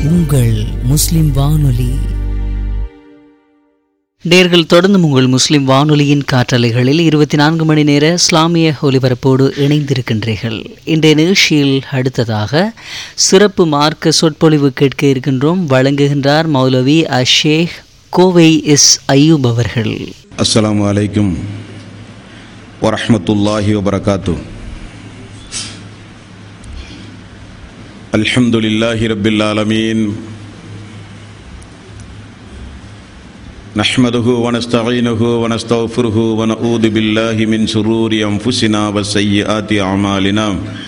உங்கள் முஸ்லிம் வானொலி. நேர்கள் தொடர்ந்து உங்கள் முஸ்லிம் வானொலியின் காற்றலைகளில் 24 மணி நேர இஸ்லாமிய ஒலிபரப்போடு இணைந்திருக்கின்றீர்கள். இன்றைய நிகழ்ச்சியில் அடுத்ததாக சிறப்பு மார்க்க சொற்பொழிவு கேட்க இருக்கின்றோம். வழங்குகின்றார் மௌலவி அஷேக் கோவை எஸ் அய்யூப் அவர்கள். அஸ்ஸலாமு அலைக்கும் வரஹ்மத்துல்லாஹி வபரகாத்து. அல்ஹம்துலில்லாஹி ரப்பில் ஆலமீன். நஹ்மதுஹு வ நஸ்தஈனுஹு வ நஸ்தக்ஃபிருஹு வ நஊது பில்லாஹி மின் ஷுரூரி அன்ஃபுஸினா வ ஸய்யிஆத்தி அமாலினா.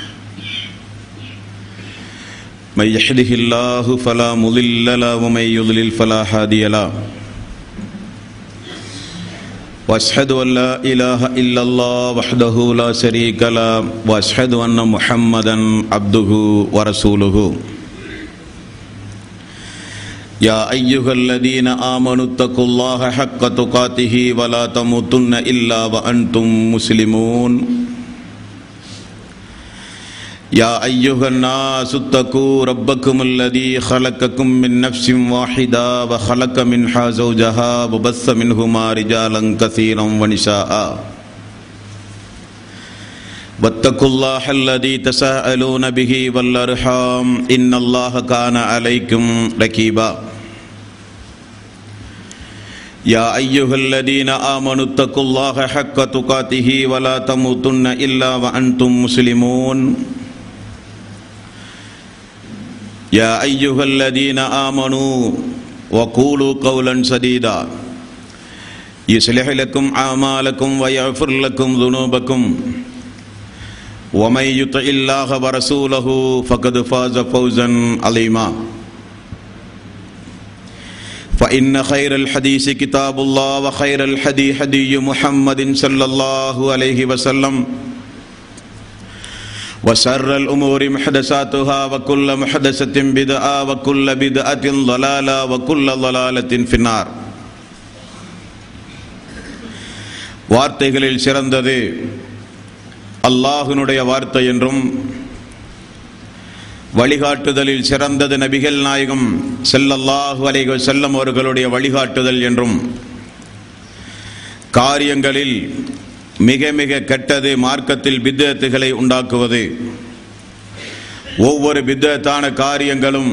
மை யஹ்திஹில்லாஹு ஃபலா முதில்ல லஹு வ மை யுத்லில் ஃபலா ஹாதிய லஹு. واشهد ان لا اله الا الله وحده لا شريك له واشهد ان محمدا عبده ورسوله. يا ايها الذين امنوا اتقوا الله حق تقاته ولا تموتن الا وانتم مسلمون. يا ايها الناس اتقوا ربكم الذي خلقكم من نفس واحده وخلق منها زوجها وبث منهما رجالا كثيرا ونساء. واتقوا الله الذي تساءلون به والارحام ان الله كان عليكم رقيبا. يا ايها الذين امنوا اتقوا الله حق تقاته ولا تموتن الا وانتم مسلمون. يا أيها الذين آمنوا وقولوا قولا سديدا يصلح لكم أعمالكم ويغفر لكم ذنوبكم ومن يطع الله ورسوله فقد فاز فوزا عظيما. فإن خير الحديث كتاب الله وخير الهدي هدي محمد صلى الله عليه وسلم وشر الأمور محدثاتها وكل محدثة بدعة وكل بدعة ضلالة وكل ضلالة في النار. வார்த்தைகளில் சிறந்தது அல்லாஹ்வினுடைய வார்த்தை என்றும், வழிகாட்டுதலில் சிறந்தது நபிகள் நாயகம் ஸல்லல்லாஹு அலைஹி வஸல்லம் அவர்களுடைய வழிகாட்டுதல் என்றும், காரியங்களில் மிக மிக கெட்டது மார்க்கத்தில் பித்அத்துகளை உண்டாக்குவது. ஒவ்வொரு பித்அத்தான காரியங்களும்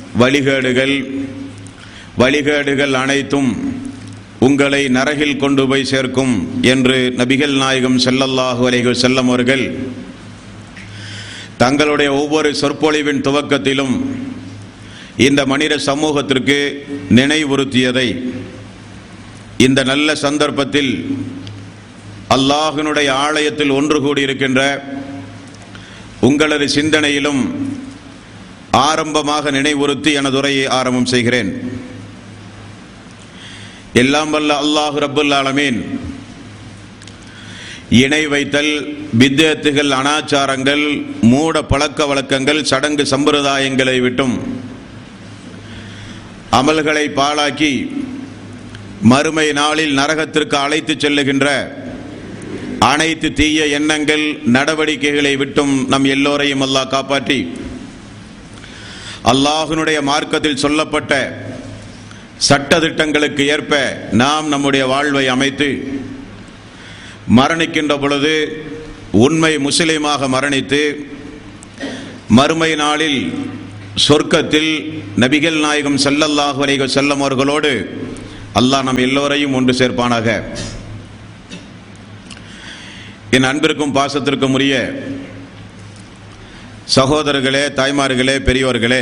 வழிகேடுகள் அனைத்தும் உங்களை நரகில் கொண்டு போய் சேர்க்கும் என்று நபிகள் நாயகம் ஸல்லல்லாஹு அலைஹி வஸல்லம் அவர்கள் தங்களுடைய ஒவ்வொரு சொற்பொழிவின் துவக்கத்திலும் இந்த மனித சமூகத்திற்கு நினைவுறுத்தியதை இந்த நல்ல சந்தர்ப்பத்தில் அல்லாஹ்வினுடைய ஆலயத்தில் ஒன்று கூடியிருக்கின்ற உங்களது சிந்தனையிலும் ஆரம்பமாக நினைவுறுத்தி எனது உரையை ஆரம்பம் செய்கிறேன். எல்லாம் வல்ல அல்லாஹ் ரப்புல் ஆலமீன் இணை வைத்தல், பித்அத்துகள், அனாச்சாரங்கள், மூட பழக்க வழக்கங்கள், சடங்கு சம்பிரதாயங்களை விட்டும் அமல்களை பாழாக்கி மறுமை நாளில் நரகத்திற்கு அழைத்து செல்லுகின்ற அனைத்து தீய எண்ணங்கள், நடவடிக்கைகளை விட்டும் நம் எல்லோரையும் அல்லாஹ் காப்பாற்றி அல்லாஹ்வினுடைய மார்க்கத்தில் சொல்லப்பட்ட சட்ட திட்டங்களுக்கு ஏற்ப நாம் நம்முடைய வாழ்வை அமைத்து மரணிக்கின்ற பொழுது உண்மை முஸ்லிமாக மரணித்து மறுமை நாளில் சொர்க்கத்தில் நபிகள் நாயகம் ஸல்லல்லாஹு அலைஹி வஸல்லம் அவர்களோடு அல்லாஹ் நம் எல்லோரையும் ஒன்று சேர்ப்பானாக. என் அன்பிற்கும் பாசத்திற்கும் உரிய சகோதரர்களே, தாய்மார்களே, பெரியோர்களே,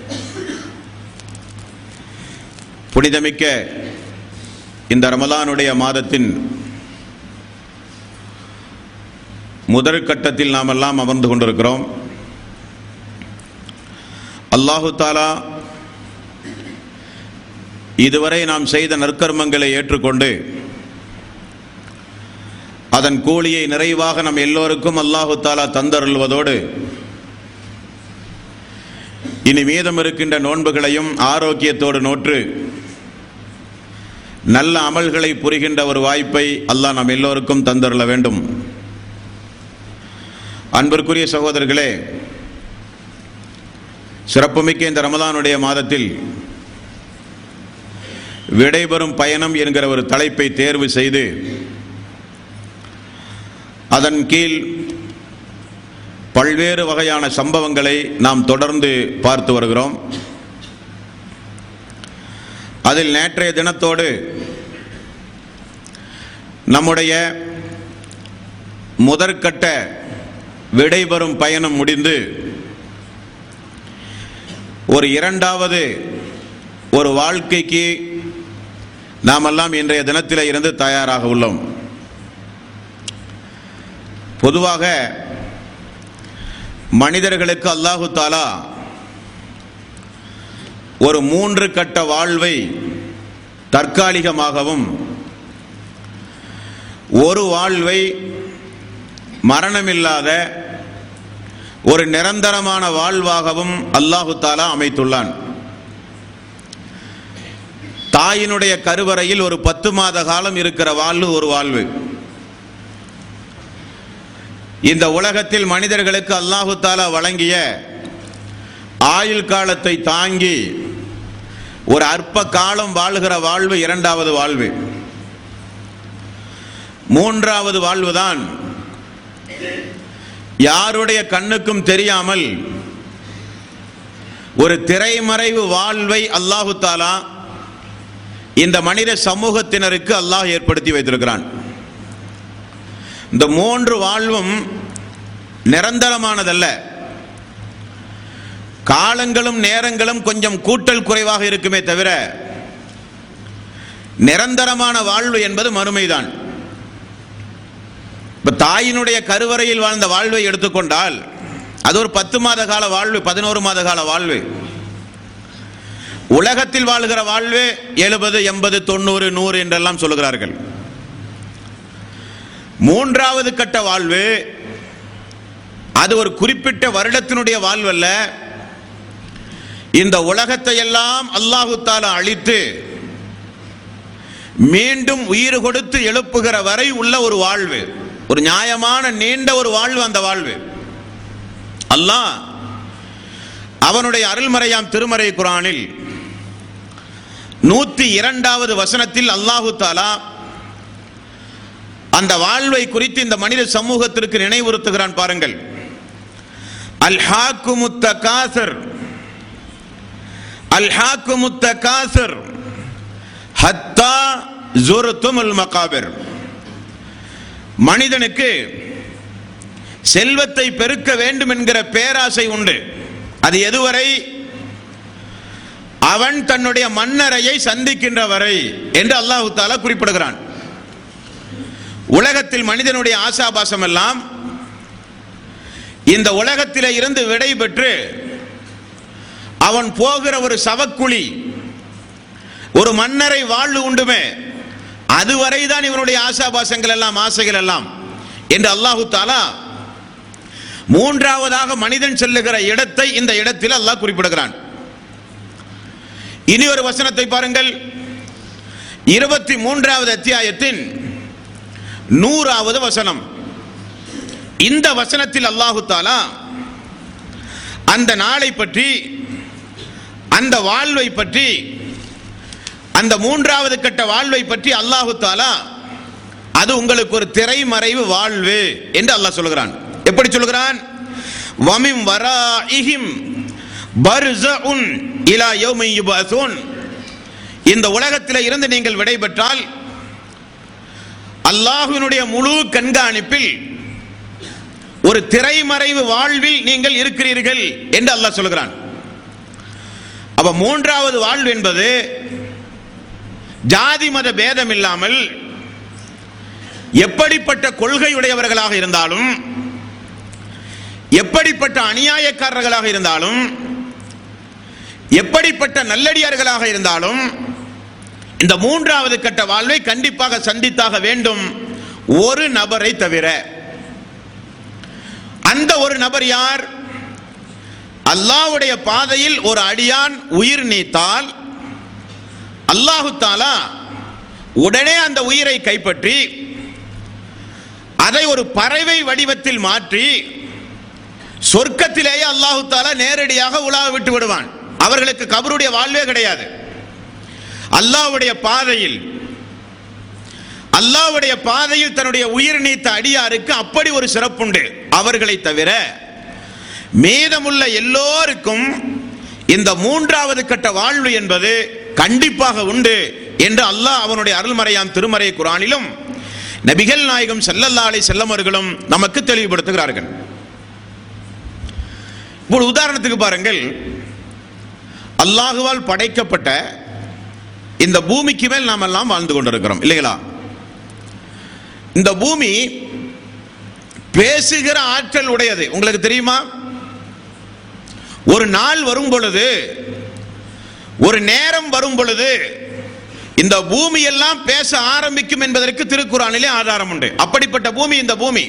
புனிதமிக்க இந்த ரமலானுடைய மாதத்தின் முதல் கட்டத்தில் நாம் எல்லாம் அமர்ந்து கொண்டிருக்கிறோம். அல்லாஹு தஆலா இதுவரை நாம் செய்த நற்கர்மங்களை ஏற்றுக்கொண்டு அதன் கூலியை நிறைவாக நம் எல்லோருக்கும் அல்லாஹு தஆலா தந்தருள்வதோடு இனி மீதம் இருக்கின்ற நோன்புகளையும் ஆரோக்கியத்தோடு நோற்று நல்ல அமல்களை புரிகின்ற ஒரு வாய்ப்பை அல்லாஹ் நம் எல்லோருக்கும் தந்தருள வேண்டும். அன்பிற்குரிய சகோதரர்களே, சிறப்புமிக்க இந்த ரமலானுடைய மாதத்தில் விடைபெறும் பயணம் என்கிற ஒரு தலைப்பை தேர்வு செய்து அதன் கீழ் பல்வேறு வகையான சம்பவங்களை நாம் தொடர்ந்து பார்த்து வருகிறோம். அதில் நேற்றைய தினத்தோடு நம்முடைய முதற்கட்ட விடைபெறும் பயணம் முடிந்து ஒரு இரண்டாவது ஒரு வாழ்க்கைக்கு நாமெல்லாம் இன்றைய தினத்தில் இருந்து தயாராக உள்ளோம். பொதுவாக மனிதர்களுக்கு அல்லாஹு தாலா ஒரு 3 கட்ட வாழ்வை தற்காலிகமாகவும் ஒரு வாழ்வை மரணமில்லாத ஒரு நிரந்தரமான வாழ்வாகவும் அல்லாஹு தாலா அமைத்துள்ளான். தாயினுடைய கருவறையில் ஒரு 10 மாத காலம் இருக்கிற வாழ்வு ஒரு வாழ்வு. இந்த உலகத்தில் மனிதர்களுக்கு அல்லாஹு தாலா வழங்கிய ஆயுள் காலத்தை தாங்கி ஒரு அற்ப காலம் வாழ்கிற வாழ்வு இரண்டாவது வாழ்வு. மூன்றாவது வாழ்வுதான் யாருடைய கண்ணுக்கும் தெரியாமல் ஒரு திரைமறைவு வாழ்வை அல்லாஹு தாலா இந்த மனித சமூகத்தினருக்கு அல்லாஹ் ஏற்படுத்தி வைத்திருக்கிறான். இந்த 3 வாழ்வும் நிரந்தரமானதல்ல. காலங்களும் நேரங்களும் கொஞ்சம் கூட்டல் குறைவாக இருக்குமே தவிர நிரந்தரமான வாழ்வு என்பது மறுமைதான். இப்ப தாயினுடைய கருவறையில் வாழ்ந்த வாழ்வை எடுத்துக்கொண்டால் அது ஒரு 10 மாத கால வாழ்வு, 11 மாத கால வாழ்வு. உலகத்தில் வாழ்கிற வாழ்வு 70, 80, 90, 100 என்றெல்லாம் சொல்லுகிறார்கள். மூன்றாவது கட்ட வாழ்வு அது ஒரு குறிப்பிட்ட வருடத்தினுடைய வாழ்வு அல்ல. இந்த உலகத்தை எல்லாம் அல்லாஹு தஆலா அழித்து மீண்டும் உயிர் கொடுத்து எழுப்புகிற வரை உள்ள ஒரு வாழ்வு, ஒரு நியாயமான நீண்ட ஒரு வாழ்வு. அந்த வாழ்வு அல்லாஹ் அவனுடைய அருள்மறையாம் திருமறை குர்ஆனில் 102வது வசனத்தில் அல்லாஹு தஆலா அந்த வாழ்வை குறித்து இந்த மனித சமூகத்திற்கு நினைவுறுத்துகிறான். பாருங்கள், அல்ஹாக்குமுத் தகாசுர் அல்ஹாக்குமுத் தகாசுர் ஹத்தா ஸுர்துமுல் மகாபிர். மனிதனுக்கு செல்வத்தை பெருக்க வேண்டும் என்கிற பேராசை உண்டு. அது எதுவரை? அவன் தன்னுடைய மன்னரையை சந்திக்கின்ற வரை என்று அல்லாஹ் தஆலா குறிப்பிடுகிறான். உலகத்தில் மனிதனுடைய ஆசாபாசம் எல்லாம் இந்த உலகத்திலே இருந்து விடை பெற்று அவன் போகிற ஒரு சவக்குழி, ஒரு மன்னரை வாழ்வு உண்டுமே, அதுவரைதான் இவனுடைய ஆசாபாசங்கள் எல்லாம், ஆசைகள் எல்லாம் என்று அல்லாஹு தஆலா மூன்றாவதாக மனிதன் செல்லுகிற இடத்தை இந்த இடத்தில் அல்லாஹ் குறிப்பிடுகிறான். இனி ஒரு வசனத்தை பாருங்கள், 23வது அத்தியாயத்தின் 100வது வசனம். இந்த வசனத்தில் அல்லாஹு தஆலா அந்த நாளை பற்றி, அந்த வாழ்வை பற்றி, அந்த மூன்றாவது கட்ட வாழ்வை பற்றி அல்லாஹு தஆலா அது உங்களுக்கு ஒரு திரைமறைவு வாழ்வு என்று அல்லாஹ் சொல்கிறான். எப்படி சொல்கிறான்? வமின் வராஇஹிம் பர்ஸஉன் இலா யௌமி யுபஅஸூன். இந்த உலகத்தில் இருந்து நீங்கள் விடைபெற்றால் அல்லாஹ்வினுடைய முழு கண்காணிப்பில் ஒரு திரைமறைவு வாழ்வில் நீங்கள் இருக்கிறீர்கள் என்று அல்லாஹ் சொல்கிறான். அப்ப மூன்றாவது வாழ்வு என்பது ஜாதி மத பேதம் இல்லாமல் எப்படிப்பட்ட கொள்கையுடையவர்களாக இருந்தாலும், எப்படிப்பட்ட அநியாயக்காரர்களாக இருந்தாலும், எப்படிப்பட்ட நல்லடியார்களாக இருந்தாலும் இந்த மூன்றாவது கட்ட வாழ்வை கண்டிப்பாக சந்தித்தாக வேண்டும், ஒரு நபரை தவிர. அந்த ஒரு நபர் யார்? அல்லாஹ்வுடைய பாதையில் ஒரு அடியான் உயிர் நீத்தால் அல்லாஹு தஆலா உடனே அந்த உயிரை கைப்பற்றி அதை ஒரு பறவை வடிவத்தில் மாற்றி சொர்க்கத்திலேயே அல்லாஹு தஆலா நேரடியாக உலாவ விட்டு விடுவான். அவர்களுக்கு கபருடைய வாழ்வே கிடையாது. அல்லாஹ்வுடைய பாதையில் தன்னுடைய உயிர் நீத்த அடியாருக்கு அப்படி ஒரு சிறப்புண்டு. அவர்களை தவிர மீதமுள்ள எல்லோருக்கும் இந்த மூன்றாவது கட்ட வாழ்வு என்பது கண்டிப்பாக உண்டு என்று அல்லாஹ் அவனுடைய அருள்மறையாம் திருமறை குர்ஆனிலும் நபிகள் நாயகம் ஸல்லல்லாஹு அலைஹி வஸல்லம் அவர்களும் நமக்கு தெளிவுபடுத்துகிறார்கள். ஒரு உதாரணத்துக்கு பாருங்கள், அல்லாஹுவால் படைக்கப்பட்ட இந்த பூமிக்கு மேல் நாம் எல்லாம் வாழ்ந்து கொண்டிருக்கிறோம் இல்லைங்களா? இந்த பூமி பேசுகிற ஆற்றல் உடையது. உங்களுக்கு தெரியுமா? ஒரு நாள் வரும் பொழுது, ஒரு நேரம் வரும் பொழுது இந்த பூமி எல்லாம் பேச ஆரம்பிக்கும் என்பதற்கு திருக்குர்ஆனிலே ஆதாரம் உண்டு. அப்படிப்பட்ட பூமி இந்த பூமி.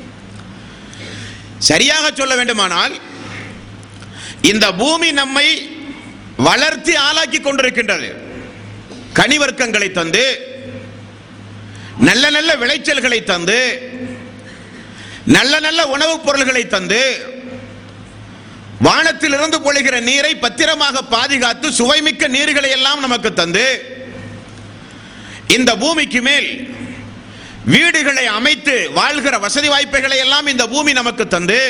சரியாக சொல்ல வேண்டுமானால் இந்த பூமி நம்மை வளர்த்தி ஆளாக்கி கொண்டிருக்கின்றது. கனிவர்க்கங்களை தந்து, நல்ல நல்ல விளைச்சல்களை தந்து, நல்ல நல்ல உணவுப் பொருள்களை தந்து, வானத்திலிருந்து பொழிகிற நீரை பத்திரமாக பாதுகாத்து சுவைமிக்க நீர்களை எல்லாம் நமக்கு தந்து, இந்த பூமிக்கு மேல் வீடுகளை அமைத்து வாழ்கிற வசதி வாய்ப்புகளை எல்லாம் இந்த பூமி நமக்கு தந்து,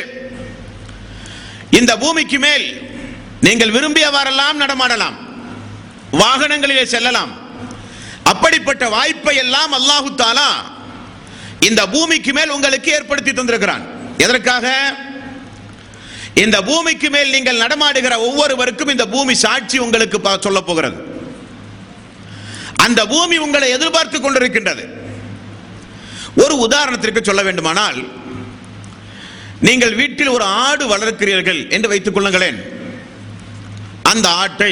இந்த பூமிக்கு மேல் நீங்கள் விரும்பியவாறெல்லாம் நடமாடலாம், வாகனங்களிலே செல்லலாம். அப்படிப்பட்ட வாய்ப்பை எல்லாம் அல்லாஹு தஆலா இந்த பூமிக்கு மேல் உங்களுக்கு ஏற்படுத்தி தந்திருக்கிறான். எதற்காக? இந்த பூமிக்கு மேல் நீங்கள் நடமாடுகிற ஒவ்வொருவருக்கும் இந்த பூமி சாட்சி உங்களுக்கு சொல்ல போகிறது. அந்த பூமி உங்களை எதிர்பார்த்து கொண்டிருக்கின்றது. ஒரு உதாரணத்திற்கு சொல்ல வேண்டுமானால், நீங்கள் வீட்டில் ஒரு ஆடு வளர்க்கிறீர்கள் என்று வைத்துக் கொள்ளுங்களேன். அந்த ஆட்டை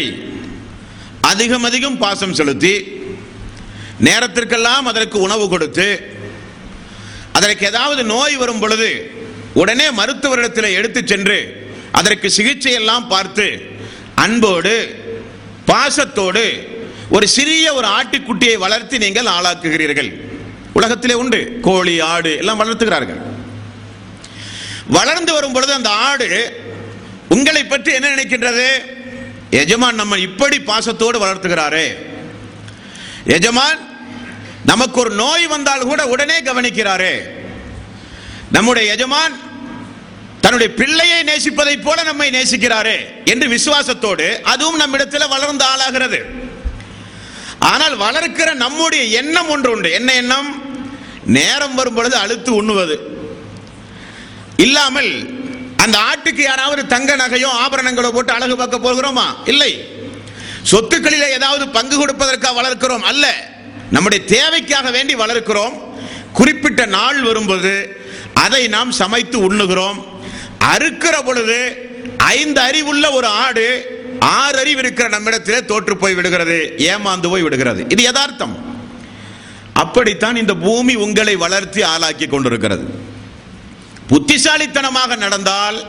அதிகம் பாசம் செலுத்தி, நேரத்திற்கெல்லாம் அதற்கு உணவு கொடுத்து, அதற்கு ஏதாவது நோய் வரும் பொழுது உடனே மருத்துவரிடத்தில் எடுத்து சென்று அதற்கு சிகிச்சை எல்லாம் பார்த்து அன்போடு பாசத்தோடு ஒரு சிறிய ஒரு ஆட்டுக்குட்டியை வளர்த்து நீங்கள் ஆளாக்குகிறீர்கள். உலகத்திலே உண்டு, கோழி ஆடு எல்லாம் வளர்த்துகிறார்கள். வளர்ந்து வரும் பொழுது அந்த ஆடு உங்களை பற்றி என்ன நினைக்கின்றது? எஜமான் நம்ம இப்படி பாசத்தோடு வளர்த்துகிறாரே, எஜமான் நமக்கு ஒரு நோய் வந்தால் கூட உடனே கவனிக்கிறாரே, நம்முடைய எஜமான் தன்னுடைய பிள்ளையை நேசிப்பதை போல நம்மை நேசிக்கிறாரே என்று விசுவாசத்தோடு அதுவும் நம்மிடத்தில் வளர்ந்து ஆளாகிறது. ஆனால் வளர்க்கிற நம்முடைய எண்ணம் ஒன்று உண்டு. என்ன எண்ணம்? நேரம் வரும் பொழுது அழுத்து உண்ணுவது இல்லாமல் அந்த ஆட்டுக்கு யாராவது தங்க நகையோ ஆபரணங்களோ போட்டு அழகு பார்க்க போகிறோமா? இல்லை. சொத்துக்களில் ஏதாவது பங்கு கொடுப்பதற்காக வளர்க்கிறோம் அல்ல, நம்முடைய தேவைக்காக வேண்டி வளர்க்கிறோம். குறிப்பிட்ட நாள் வரும்போது அதை நாம் சமைத்து உண்ணுகிறோம். அறுக்கிற பொழுது 5 அறிவுள்ள ஒரு ஆடு 6 அறிவு இருக்கிற நம்மிடத்திலே தோற்று போய் விடுகிறது, ஏமாந்து போய் விடுகிறது. இது யதார்த்தம். அப்படித்தான் இந்த பூமி உங்களை வளர்த்தி ஆளாக்கி கொண்டிருக்கிறது. புத்திசாலித்தனமாக நடந்தால்,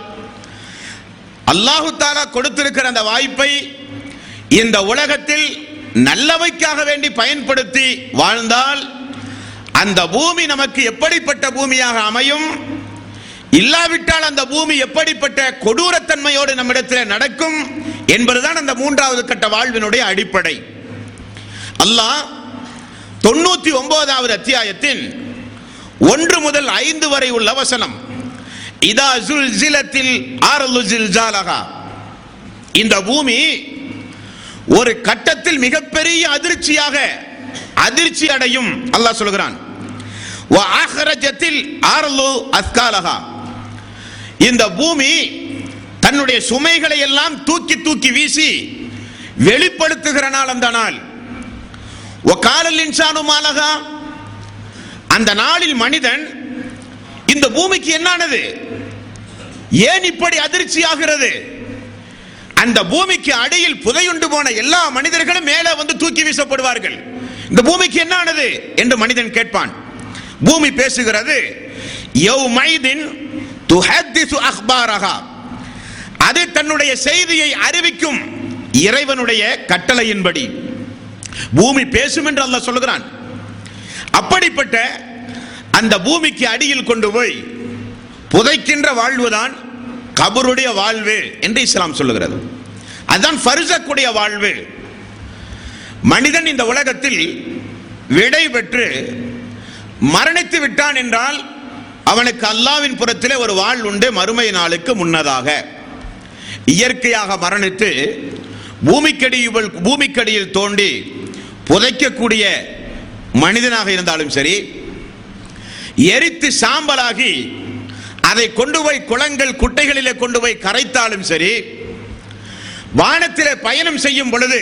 அல்லாஹு தஆலா கொடுத்திருக்கிற அந்த வாய்ப்பை இந்த உலகத்தில் நல்லவைக்காக வேண்டி பயன்படுத்தி வாழ்ந்தால் அந்த பூமி நமக்கு எப்படிப்பட்ட பூமியாக அமையும், இல்லாவிட்டால் அந்த பூமி எப்படிப்பட்ட கொடூரத்தன்மையோடு நம்மிடத்தில் நடக்கும் என்பதுதான் அந்த மூன்றாவது கட்ட வாழ்வினுடைய அடிப்படை. அல்லாஹ் 99வது அத்தியாயத்தின் 1 முதல் 5 வரை உள்ள வசனம், இதா ஜுல்சிலத்தில் அர்து ஜில்ஜாலஹா, இந்த பூமி ஒரு கட்டத்தில் மிகப்பெரிய அதிர்ச்சி அடையும். அல்லாஹ் சொல்கிறான், வ அஹ்ரஜத்தில் அர்து அஸ்காலஹா, இந்த பூமி தன்னுடைய சுமைகளை எல்லாம் தூக்கி வீசி வெளிப்படுத்துகிற நாள் அந்த நாள். வ காலல் இன்சானு மாலஹா, அந்த நாளில் மனிதன் இந்த பூமிக்கு என்னானது, ஏன் இப்படி அதிர்ச்சி ஆகிறது? அந்த பூமிக்கு அடியில் புதையுண்டு போன எல்லா மனிதர்களும் மேலே வந்து தூக்கி வீசப்படுவார்கள். இந்த பூமிக்கு என்னானது என்று மனிதன் கேட்பான். பூமி பேசுகிறது, யௌமைதின் துஹத்திசு அக்பாரஹா, அது தன்னுடைய செய்தியை அறிவிக்கும் இறைவனுடைய கட்டளையின்படி பூமி பேசும் என்று அல்லாஹ் சொல்கிறான். அப்படிப்பட்ட அந்த பூமிக்கு அடியில் கொண்டு போய் புதைக்கின்ற வாழ்வுதான் கபருடைய வாழ்வு என்று இஸ்லாம் சொல்லுகிறது. அதுதான் ஃபர்ஸக்குடைய வாழ்வு. மனிதன் இந்த உலகத்தில் விடை பெற்று மரணித்து விட்டான் என்றால் அவனுக்கு அல்லாஹ்வின் புறத்திலே ஒரு வாழ் உண்டு. மறுமை நாளுக்கு முன்னதாக இயற்கையாக மரணித்து பூமிக்கடியில் தோண்டி புதைக்கக்கூடிய மனிதனாக இருந்தாலும் சரி, எரித்து சாம்பலாகி அதை கொண்டு போய் குளங்கள் குட்டைகளிலே கொண்டு போய் கரைத்தாலும் சரி, வானத்திலே பயணம் செய்யும் பொழுது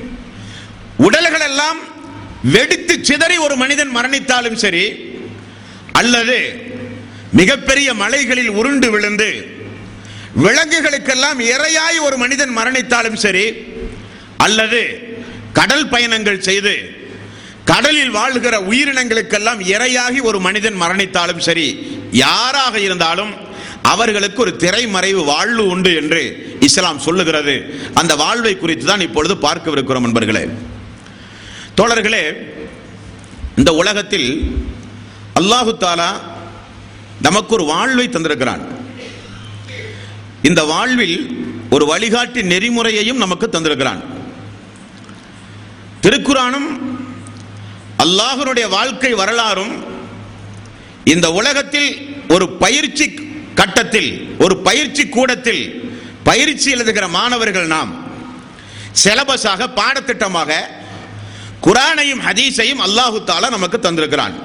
உடல்கள் எல்லாம் வெடித்து சிதறி ஒரு மனிதன் மரணித்தாலும் சரி, அல்லது மிகப்பெரிய மலைகளில் உருண்டு விழுந்து விலங்குகளுக்கெல்லாம் இரையாய் ஒரு மனிதன் மரணித்தாலும் சரி, அல்லது கடல் பயணங்கள் செய்து கடலில் வாழ்கிற உயிரினங்களுக்கெல்லாம் இரையாகி ஒரு மனிதன் மரணித்தாலும் சரி, யாராக இருந்தாலும் அவர்களுக்கு ஒரு திரைமறைவு வாழ்வு உண்டு என்று இஸ்லாம் சொல்லுகிறது. அந்த வாழ்வை குறித்து தான் இப்பொழுது பார்க்கவிருக்கிறோம் நண்பர்களே. தோழர்களே, இந்த உலகத்தில் அல்லாஹு தஆலா நமக்கு ஒரு வாழ்வை தந்திருக்கிறான். இந்த வாழ்வில் ஒரு வழிகாட்டி நெறிமுறையையும் நமக்கு தந்திருக்கிறான். திருக்குர்ஆனும் அல்லாஹ்வுடைய வாழ்க்கை வரலாறும் இந்த உலகத்தில் ஒரு பயிற்சி கட்டத்தில், ஒரு பயிற்சி கூடத்தில் பயிற்சி எழுதுகிற மாணவர்கள் நாம் சிலபஸாக, பாடத்திட்டமாக குர்ஆனையும் ஹதீஸையும் அல்லாஹு தஆலா நமக்கு தந்திருக்கிறான்.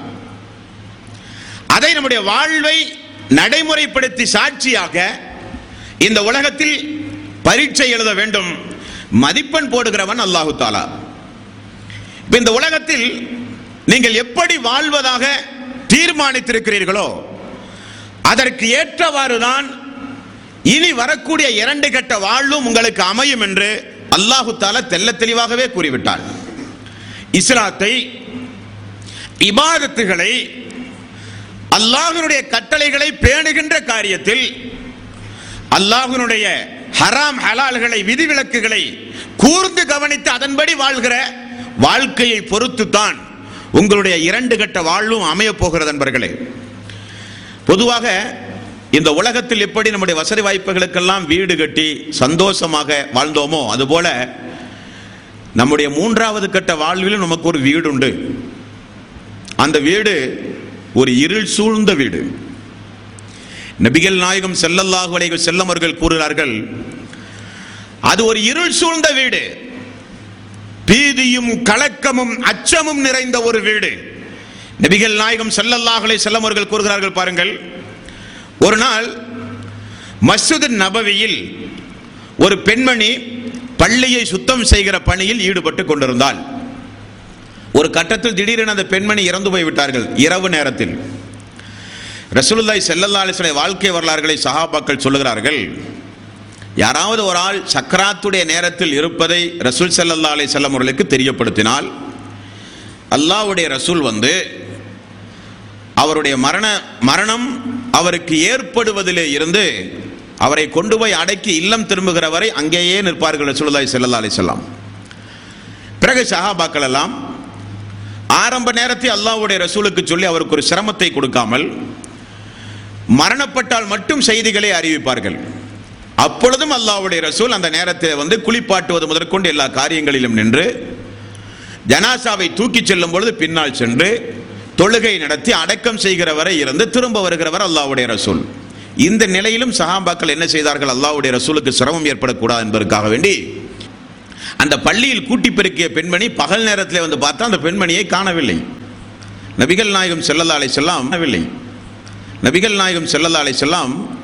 அதை நம்முடைய வாழ்வை நடைமுறைப்படுத்தி சாட்சியாக இந்த உலகத்தில் பரீட்சை எழுத வேண்டும். மதிப்பெண் போடுகிறவன் அல்லாஹு தஆலா. இந்த உலகத்தில் நீங்கள் எப்படி வாழ்வதாக தீர்மானித்திருக்கிறீர்களோ அதற்கு ஏற்றவாறுதான் இனி வரக்கூடிய 2 கட்ட வாழ்வும் உங்களுக்கு அமையும் என்று அல்லாஹு தஆலா தெள்ள தெளிவாகவே கூறிவிட்டார். இஸ்லாத்தை, இபாதத்துகளை, அல்லாஹ்வுடைய கட்டளைகளை பேணுகின்ற காரியத்தில் அல்லாஹ்வுடைய ஹராம் ஹலால்களை, விதிவிலக்குகளை கூர்ந்து கவனித்து அதன்படி வாழ்கிற வாழ்க்கையை பொறுத்து தான் உங்களுடைய 2 கட்ட வாழ்வும் அமைய போகிறது நண்பர்களே. பொதுவாக இந்த உலகத்தில் எப்படி நம்முடைய வசதி வாய்ப்புகளுக்கெல்லாம் வீடு கட்டி சந்தோஷமாக வாழ்ந்தோமோ அதுபோல நம்முடைய 3வது கட்ட வாழ்விலும் நமக்கு ஒரு வீடு உண்டு. அந்த வீடு ஒரு இருள் சூழ்ந்த வீடு. நபிகள் நாயகம் ஸல்லல்லாஹு அலைஹி வஸல்லம் அவர்கள் கூறுகிறார்கள், அது ஒரு இருள் சூழ்ந்த வீடு, பீதியும் கலக்கமும் அச்சமும் நிறைந்த ஒரு வீடு. நபிகள் நாயகம் ஸல்லல்லாஹு அலைஹி வஸல்லம் அவர்கள் கூறுகிறார்கள், பாருங்கள், ஒரு நாள் மஸ்ஜித் நபவியில் ஒரு பெண்மணி பள்ளியை சுத்தம் செய்கிற பணியில் ஈடுபட்டு கொண்டிருந்தாள். ஒரு கட்டத்தில் திடீரென அந்த பெண்மணி இறந்து போய்விட்டார்கள். இரவு நேரத்தில் ரசூலுல்லாஹி ஸல்லல்லாஹு அலைஹி வஸல்லம் வாழ்க்கை வரலாறுகளை சஹாபாக்கள் சொல்லுகிறார்கள். யாராவது ஒரு ஆள் சக்கராத்துடைய நேரத்தில் இருப்பதை ரசூல் ஸல்லல்லாஹு அலைஹி வஸல்லம் அவர்களுக்கு தெரியப்படுத்தினால் அல்லாஹ்வுடைய ரசூல் வந்து அவருடைய மரணம் அவருக்கு ஏற்படுவதிலே இருந்து அவரை கொண்டு போய் அடக்கி இல்லம் திரும்புகிற வரை அங்கேயே நிற்பார்கள் ரசூலுல்லாஹி ஸல்லல்லாஹு அலைஹி வஸல்லம். பிறகு சஹாபாக்கள் எல்லாம் ஆரம்ப நேரத்தில் அல்லாஹ்வுடைய ரசூலுக்கு சொல்லி அவருக்கு ஒரு சிரமத்தை கொடுக்காமல் மரணப்பட்டால் மட்டும் செய்திகளை அறிவிப்பார்கள். அப்பொழுதும் அல்லாஹ்வுடைய ரசூல் அந்த நேரத்தில் வந்து குளிப்பாட்டுவது முதற்கொண்டு எல்லா காரியங்களிலும் நின்று, ஜனாசாவை தூக்கி செல்லும் பொழுது பின்னால் சென்று தொழுகை நடத்தி அடக்கம் செய்கிற வரை இருந்து திரும்ப வருகிறவர் அல்லாஹ்வுடைய ரசூல். இந்த நிலையிலும் சஹாபாக்கள் என்ன செய்தார்கள்? அல்லாஹ்வுடைய ரசூலுக்கு சிரமம் ஏற்படக்கூடாது என்பதற்காக வேண்டி அந்த பள்ளியில் கூட்டி பெருக்கிய பெண்மணி பகல் நேரத்தில் வந்து பார்த்தா அந்த பெண்மணியை காணவில்லை. நபிகள் நாயகம் ஸல்லல்லாஹு அலைஹி வஸல்லம்